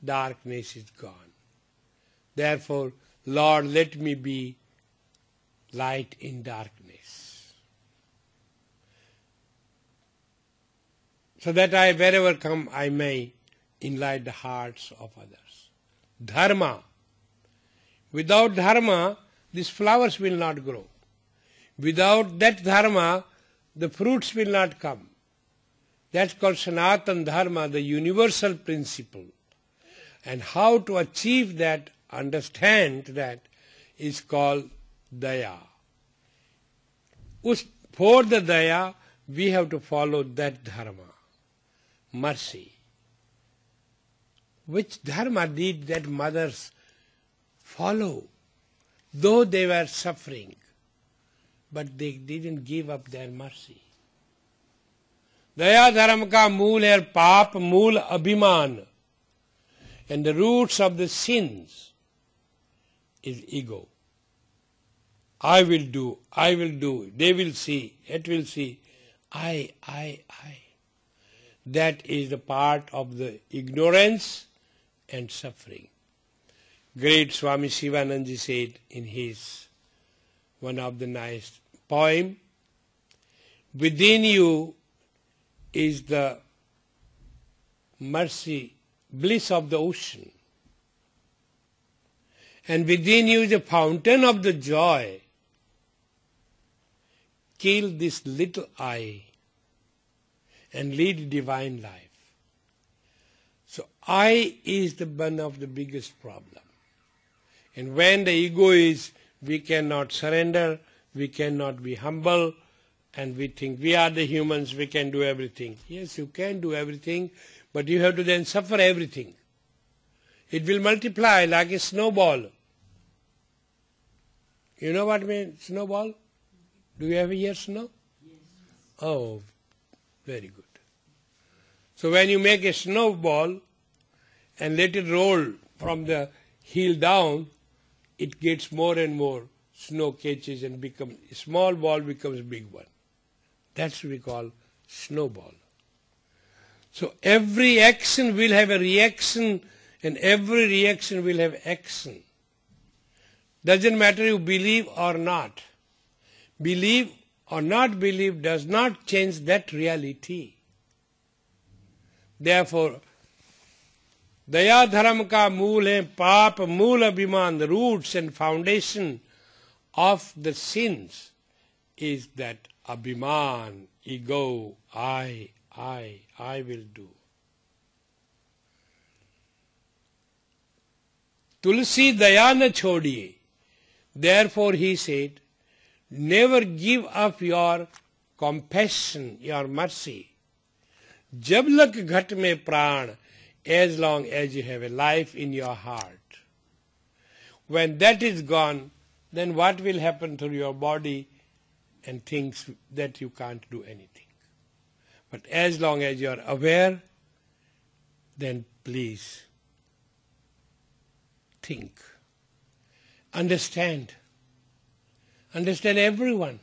darkness is gone. Therefore, Lord, let me be light in darkness, so that I, wherever come, I may enlighten the hearts of others. Dharma. Without dharma, these flowers will not grow. Without that dharma, the fruits will not come. That's called Sanatana Dharma, the universal principle. And how to achieve that, understand that, is called Daya. For the Daya, we have to follow that Dharma. Mercy. Which Dharma did that mothers follow? Though they were suffering, but they didn't give up their mercy. Daya dharma ka mool hai paap mool abhiman. And the roots of the sins is ego. I will do, they will see, it will see. I. That is the part of the ignorance and suffering. Great Swami Shivanandaji said in his one of the nice poem, within you is the mercy, bliss of the ocean. And within you is a fountain of the joy. Kill this little I and lead divine life. So I is the one of the biggest problem. And when the ego is, we cannot surrender, we cannot be humble, and we think we are the humans, we can do everything. Yes, you can do everything, but you have to then suffer everything. It will multiply like a snowball. You know what I mean, snowball? Do you ever hear snow? Yes. Oh, very good. So when you make a snowball and let it roll from the heel down, it gets more and more snow catches and becomes a small ball becomes a big one. That's what we call snowball. So every action will have a reaction, and every reaction will have action. Doesn't matter you believe or not. Believe or not believe does not change that reality. Therefore, Daya dharam ka mool hai paap mool abhiman, the roots and foundation of the sins is that abhiman, ego, I will do. Tulsi daya na chodiye. Therefore he said, never give up your compassion, your mercy. Jab lak ghat mein pran, as long as you have a life in your heart. When that is gone, then what will happen to your body and things that you can't do anything. But as long as you are aware, then please think. Understand. Understand everyone.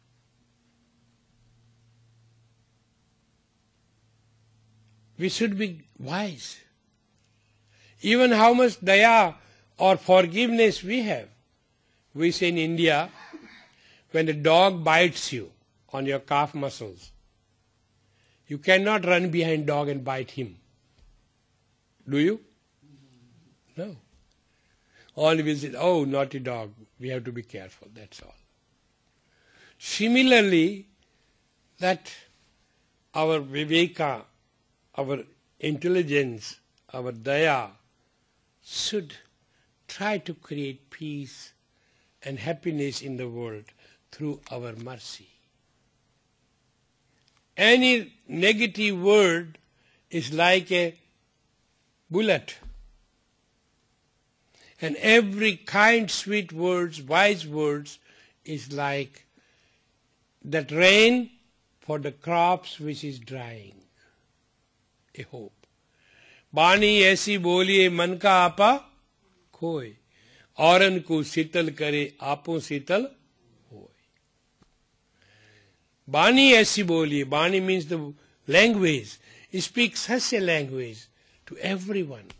We should be wise. Even how much daya or forgiveness we have. We say in India, when a dog bites you on your calf muscles, you cannot run behind dog and bite him. Do you? No. All will say, oh, naughty dog, we have to be careful, that's all. Similarly, that our viveka, our intelligence, our daya should try to create peace and happiness in the world through our mercy. Any negative word is like a bullet. And every kind, sweet words, wise words is like that rain for the crops which is drying. A hope. Bani aisi boliye man ka apa khoye. Auran ko sital kare apo sital hoye. Bani aisi boliye. Bani means the language. Speak such a language to everyone.